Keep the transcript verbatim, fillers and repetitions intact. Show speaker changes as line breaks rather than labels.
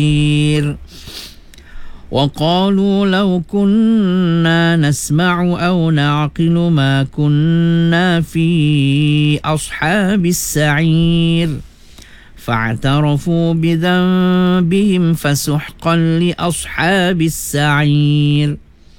وقالوا لو كنا نسمع أو نعقل ما كنا في أصحاب السعير فاعترفوا بذنبهم فسحقا لأصحاب السعير.